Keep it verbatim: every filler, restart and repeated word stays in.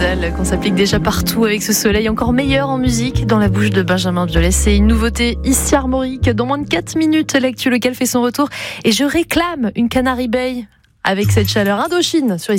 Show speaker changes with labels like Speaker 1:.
Speaker 1: modèle qu'on s'applique déjà partout avec ce soleil encore meilleur en musique dans la bouche de Benjamin Biolay. C'est une nouveauté ici Armorique. Dans moins de quatre minutes, l'actu local fait son retour et je réclame une Canary Bay avec cette chaleur Indochine sur